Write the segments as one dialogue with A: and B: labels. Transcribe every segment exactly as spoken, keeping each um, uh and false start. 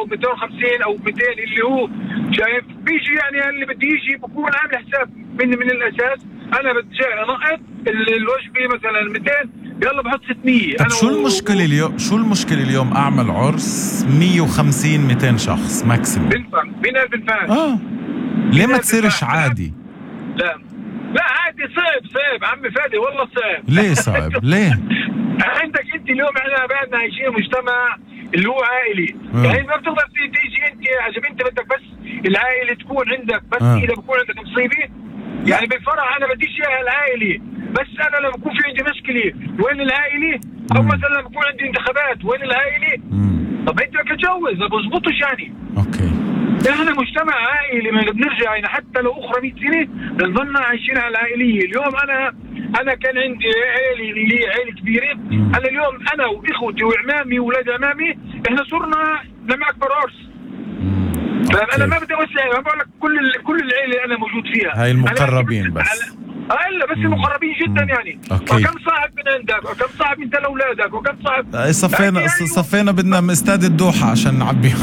A: او مئتين وخمسين او مئتين اللي هو شايف بيجي يعني اللي بدي يجي بكون عامل حساب من من الاساس انا بدي انقط الوجبه مثلا مئتين يلا بحط ستمية.
B: طب شو المشكلة اليوم شو المشكلة اليوم أعمل عرس مية وخمسين مئتين شخص ماكسيموم؟
A: بنفع مين قال بنفعش؟
B: اه ليه ما تصيرش عادي؟
A: لا لا عادي صعب صعب عمي فادي والله صعب.
B: ليه صعب؟ ليه؟
A: عندك انت اليوم احنا بعدنا عايشين مجتمع اللي هو عائلي آه. يعني ما بتقدر تيجي انت عشان انت بدك بس العائلة تكون عندك بس آه. اذا بكون عندك مصيبة يعني بالفرح انا بديش اياها العائلي بس انا لما بكون في عندي مشكله وين العائلي او مثلا لما بكون عندي انتخابات وين العائلي طب انت بدك تتجوز ما بظبطش يعني
B: اوكي
A: احنا مجتمع عائلي ما بنرجع يعني حتى لو اخرى مية سنه بنضلنا عايشين على العائليه. اليوم انا انا كان عندي عائله اللي عائله كبيره مم. انا اليوم انا واخوتي وعمامي واولاد عمامي احنا صرنا لما اكبر عرس انا ما بدي اوسع ما بقول لك كل كل العائله اللي انا موجود فيها
B: هاي المقربين بس
A: الا بس المقربين جدا يعني
B: أوكي.
A: وكم صاحب من عندك وكم صاحب انت لاولادك وكم صاحب
B: صفينا يعني صفينا بدنا استاد الدوحه عشان نعبيهم.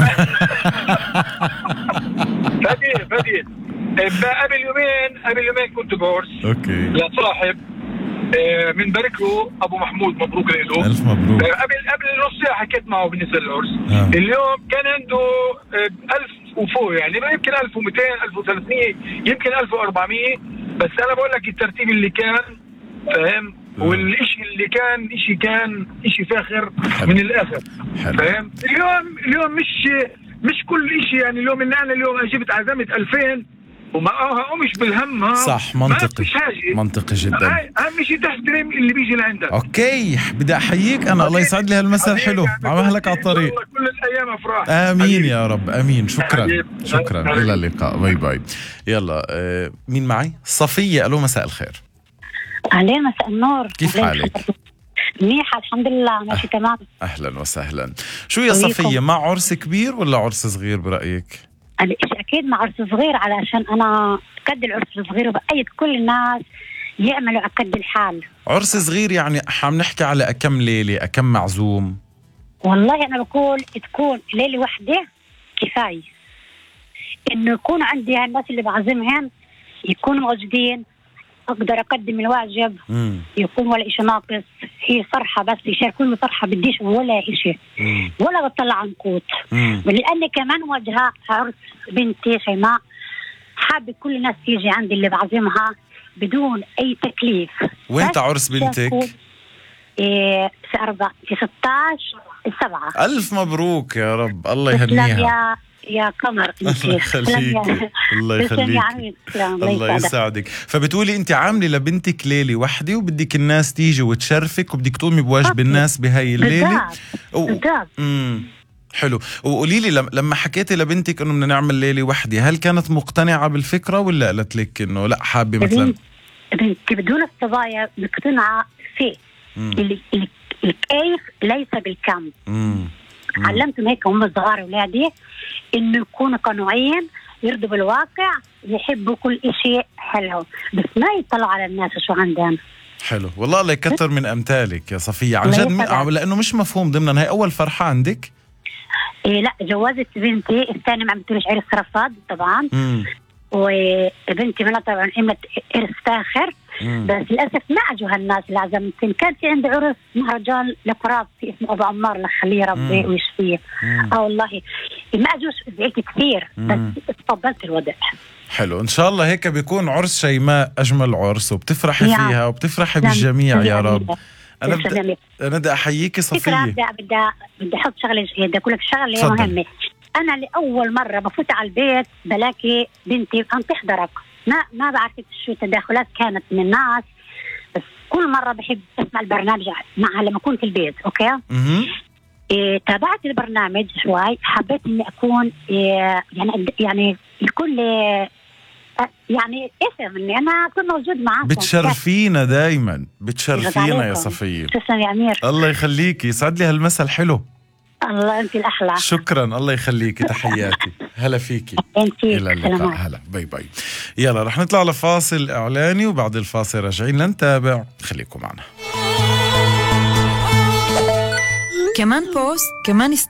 A: فدي فدي قبل يومين قبل يومين كنت بعرس
B: اوكي
A: لصاحب من بارك له ابو محمود مبروك له
B: الف مبروك.
A: قبل قبل نص ساعه حكيت معه بالنسبه للعرس
B: آه.
A: اليوم كان عنده ألف وفوق يعني يمكن ألف ومئتين ألف وثلاثمية يمكن ألف وأربعمية بس انا بقول لك الترتيب اللي كان فاهم والشيء اللي كان شيء كان شيء فاخر من الاخر فاهم. اليوم اليوم مش مش كل شيء يعني اليوم اللي انا اليوم جبت عزمت ألفين وما قومش بالهم ها
B: صح منطقي منطقي جدا.
A: اهم شيء تحترم اللي بيجي لعندك.
B: اوكي بدي احييك انا الله يسعد لي هالمساء الحلو عم اهلك على الطريق
A: كل الايام افراح
B: امين حبيب. يا رب امين شكرا حبيب. شكرا حبيب. الى اللقاء باي باي. يلا آه مين معي؟ صفية الو مساء الخير.
C: اهلا مساء النور
B: كيف حالك؟
C: منيحة الحمد لله ماشي أه. تمام
B: اهلا وسهلا. شو يا صفية مع عرس كبير ولا عرس صغير برأيك؟
C: أكيد مع عرس صغير علشان أنا أكد العرس الصغير وبأيد كل الناس يعملوا أكد الحال.
B: عرس صغير يعني عم نحكي على أكم ليلة أكم معزوم؟
C: والله أنا بقول تكون ليلة واحدة كفاية إنه يكون عندي هالناس اللي بعزمهم يكونوا موجودين أقدر أقدم الواجب مم. يكون ولا إشي ناقص هي فرحة بس يشاركوني فرحة بديش ولا إشي مم. ولا بطلع عنكوت ولأني كمان وجهة عرس بنتي شيماء حابة كل الناس تيجي عندي اللي بعزمها بدون أي تكليف.
B: وين عرس بنتك؟
C: إيه في أربعة في ستاش السبعة.
B: ألف مبروك يا رب الله يهنيها
C: يا قمر.
B: الله يخليك الله يخليك الله يسعدك. فبتقولي انت عامله لبنتك ليله وحده وبدك الناس تيجي وتشرفك وبدك تقومي بواجب الناس بهاي الليله. امم حلو. وقولي لي لما حكيتي لبنتك انه بدنا نعمل ليله وحده هل كانت مقتنعه بالفكره ولا قالت لك انه لا حابه مثلا؟
C: بنتي بدون الصبايا مقتنعه فيه اللي الكيف ليس بالكم. امم علمتهم هيك هم صغار أولادي إنه يكونوا قنوعين يرضوا بالواقع يحبوا كل إشي حلو بس ما يطلعوا على الناس شو عندهم.
B: حلو والله الله يكتر من أمثالك يا صفية عن جد م... لأنه مش مفهوم ضمنا. هاي أول فرحة عندك؟
C: إيه لا جوازت بنتي الثاني ما عملتليش عرس رفض طبعا مم. وبنتي منها طبعا قيمة عرس فاخر بس للأسف ما أجوا هالناس اللي عزمتين. كان في عندي عرس مهرجان لقراب في اسمه أبو عمار لخليه ربي ويشفيه اه والله ما أجوش زعلت كثير بس تفضلت الوضع.
B: حلو إن شاء الله هيك بيكون عرس شيماء أجمل عرس وبتفرحي فيها وبتفرحي بالجميع يا رب. أنا بدي أنا بدي أحييكي صفية.
C: بدي بدي أحط شغلة بدي أقول لك شغلة مهمة. أنا لأول مرة بفوت على البيت بلاقي بنتي عم تحضرك ما ما بعرفت شو تداخلات كانت من الناس بس كل مرة بحب أسمع البرنامج معها لما أكون في البيت. أوكي إيه تابعت البرنامج شوي حبيت إني أكون إيه يعني يعني يكون لي يعني اسم إني أنا أكون موجود معاكم.
B: بتشرفينا دايما بتشرفينا يا صفية.
C: تسلم يا أمير
B: الله يخليكي يسعد لي هالمسا الحلو.
C: الله أنت الأحلى.
B: شكرا الله يخليكي تحياتي هلا فيكي. إلى اللقاء هلا باي باي. يلا رح نطلع لفاصل إعلاني وبعد الفاصل راجعين لنتابع خليكم معنا.
D: كمان بوست كمان